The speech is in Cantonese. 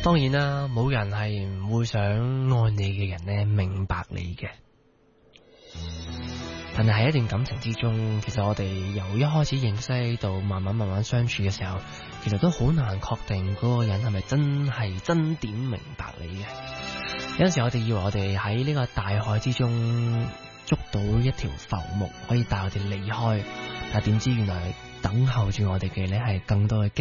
當然啦，冇人係唔會想愛你嘅人呢明白你嘅。但係喺一段感情之中，其實我哋由一開始認識到慢慢相處嘅時候，其實都好難確定嗰個人係咪真係真點明白你嘅。有陣時我哋以為我哋喺呢個大海之中捉到一條浮木，可以帶我哋離開，但係點知原來等候住我哋嘅呢係更多嘅